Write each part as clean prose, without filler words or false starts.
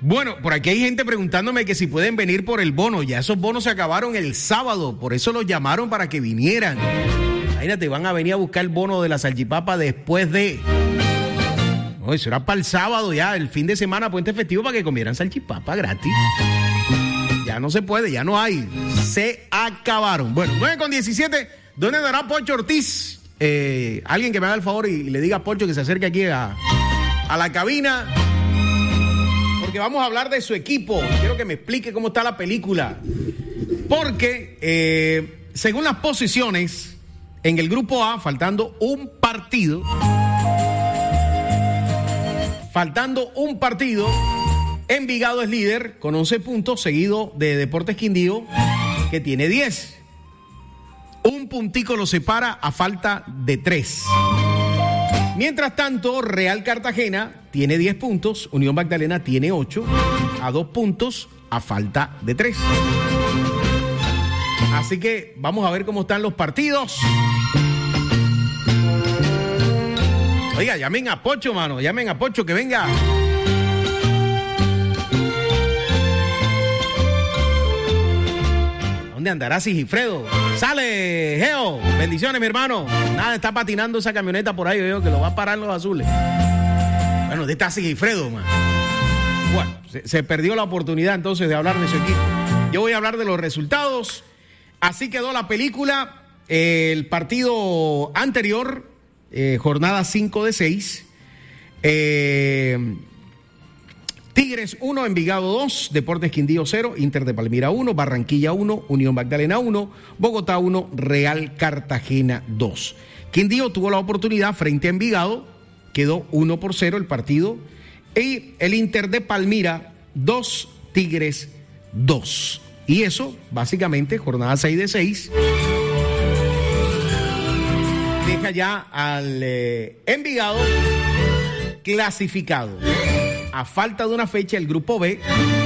Bueno, por aquí hay gente preguntándome que si pueden venir por el bono. Ya esos bonos se acabaron el sábado, por eso los llamaron para que vinieran. Imagínate, van a venir a buscar el bono de la salchipapa después de... No, eso era para el sábado ya, el fin de semana, puente festivo, para que comieran salchipapa gratis. Ya no se puede, ya no hay. Se acabaron. Bueno, 9:17, ¿dónde andará Pocho Ortiz? Alguien que me haga el favor y le diga a Pocho que se acerque aquí a la cabina, porque vamos a hablar de su equipo. Quiero que me explique cómo está la película, porque según las posiciones en el grupo A, faltando un partido, Envigado es líder con 11 puntos, seguido de Deportes Quindío, que tiene 10. Un puntico lo separa a falta de 3. Mientras tanto, Real Cartagena tiene 10 puntos, Unión Magdalena tiene 8, a 2 puntos a falta de 3. Así que vamos a ver cómo están los partidos. Oiga, llamen a Pocho, mano, llamen a Pocho que venga. ¿Dónde andará Sigifredo? ¡Sale, Geo! Bendiciones, mi hermano. Nada, está patinando esa camioneta por ahí, veo que lo va a parar los azules. Bueno, ¿dónde está Sigifredo, man? Bueno, se perdió la oportunidad entonces de hablar de su equipo. Yo voy a hablar de los resultados. Así quedó la película. El partido anterior, jornada 5 de 6. Tigres 1, Envigado 2, Deportes Quindío 0, Inter de Palmira 1, Barranquilla 1, Unión Magdalena 1, Bogotá 1, Real Cartagena 2. Quindío tuvo la oportunidad frente a Envigado, quedó 1-0 el partido, y el Inter de Palmira 2, Tigres 2. Y eso, básicamente, jornada 6 de 6, deja ya al Envigado clasificado. A falta de una fecha, el grupo B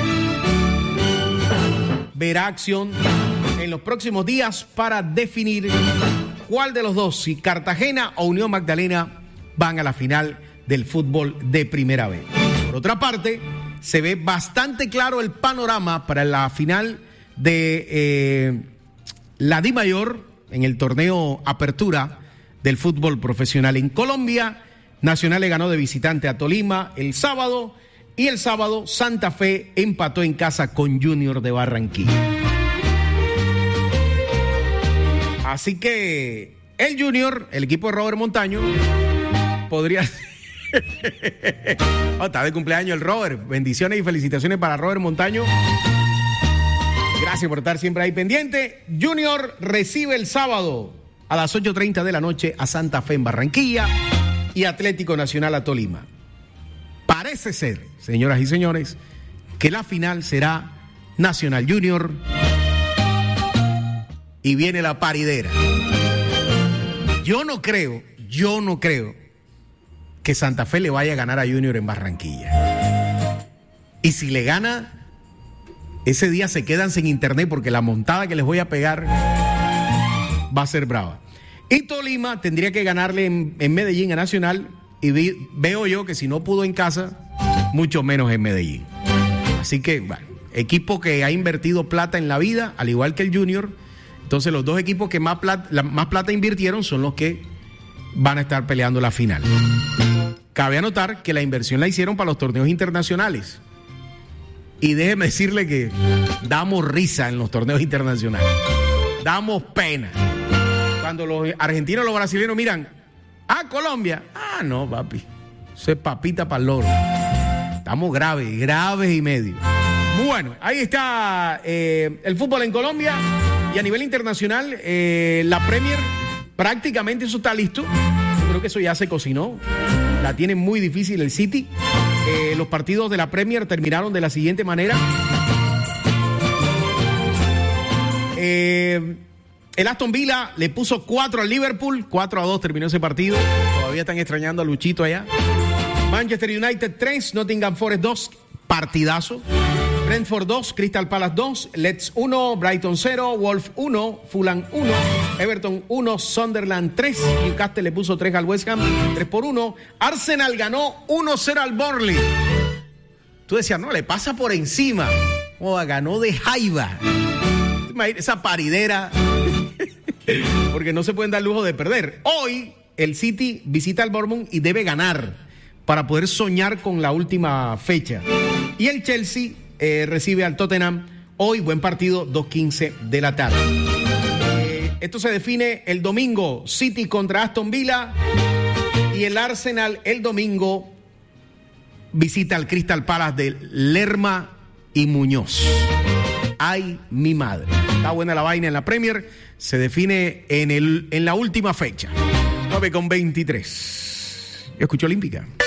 verá acción en los próximos días para definir cuál de los dos, si Cartagena o Unión Magdalena, van a la final del fútbol de Primera B. Por otra parte, se ve bastante claro el panorama para la final de la DIMAYOR en el torneo Apertura del fútbol profesional en Colombia. Nacional le ganó de visitante a Tolima el sábado, y el sábado Santa Fe empató en casa con Junior de Barranquilla. Así que el Junior, el equipo de Robert Montaño, podría... está de cumpleaños el Robert. Bendiciones y felicitaciones para Robert Montaño. Gracias por estar siempre ahí pendiente. Junior recibe el sábado a las 8:30 de la noche a Santa Fe en Barranquilla, y Atlético Nacional a Tolima. Parece ser, señoras y señores, que la final será Nacional Junior, y viene la paridera. Yo no creo que Santa Fe le vaya a ganar a Junior en Barranquilla. Y si le gana, ese día se quedan sin internet, porque la montada que les voy a pegar va a ser brava. Y Tolima tendría que ganarle en Medellín a Nacional, y veo yo que si no pudo en casa, mucho menos en Medellín. Así que, bueno, equipo que ha invertido plata en la vida, al igual que el Junior. Entonces los dos equipos que más plata invirtieron son los que van a estar peleando la final. Cabe anotar que la inversión la hicieron para los torneos internacionales. Y déjeme decirle que damos risa en los torneos internacionales. Damos pena. Cuando los argentinos, los brasileños miran a Colombia, no, papi, eso es papita para el loro. Estamos graves y medio. Bueno, ahí está el fútbol en Colombia, y a nivel internacional, la Premier, prácticamente eso está listo. Yo creo que eso ya se cocinó. La tiene muy difícil el City. Los partidos de la Premier terminaron de la siguiente manera. El Aston Villa le puso 4 al Liverpool, 4-2 terminó ese partido. Todavía están extrañando a Luchito allá. Manchester United 3, Nottingham Forest 2, partidazo. Brentford 2, Crystal Palace 2, Leeds 1, Brighton 0, Wolves 1, Fulham 1, Everton 1, Sunderland 3, Newcastle le puso 3 al West Ham, 3-1. Arsenal ganó 1-0 al Burnley. tú decías, no, le pasa por encima. Ganó de jaiba. Esa paridera. Porque no se pueden dar lujo de perder. Hoy el City visita al Bournemouth y debe ganar para poder soñar con la última fecha. Y el Chelsea recibe al Tottenham. Hoy, buen partido, 2:15 de la tarde. Esto se define el domingo, City contra Aston Villa. Y el Arsenal el domingo visita al Crystal Palace de Lerma y Muñoz. Ay, mi madre. Está buena la vaina en la Premier. Se define en la última fecha. 9:23. Escucho Olímpica.